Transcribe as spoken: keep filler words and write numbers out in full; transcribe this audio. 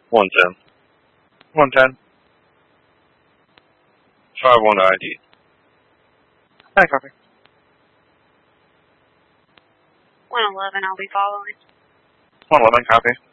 one ten. one ten. five one I D. Hi, copy. one eleven, I'll be following. one eleven, copy.